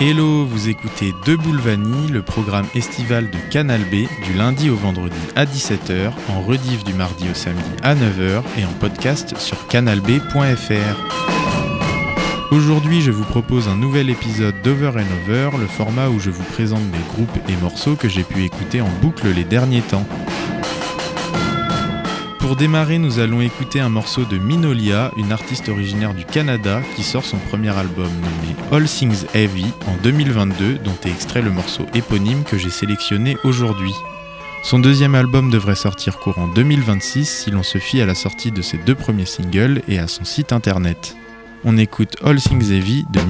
Hello, vous écoutez De Boulevanie, le programme estival de Canal B, du lundi au vendredi à 17h, en rediff du mardi au samedi à 9h et en podcast sur canalb.fr. Aujourd'hui, je vous propose un nouvel épisode d'Over and Over, le format où je vous présente des groupes et morceaux que j'ai pu écouter en boucle les derniers temps. Pour démarrer, nous allons écouter un morceau de Minolia, une artiste originaire du Canada qui sort son premier album nommé All Things Heavy en 2022, dont est extrait le morceau éponyme que j'ai sélectionné aujourd'hui. Son deuxième album devrait sortir courant 2026 si l'on se fie à la sortie de ses deux premiers singles et à son site internet. On écoute All Things Heavy de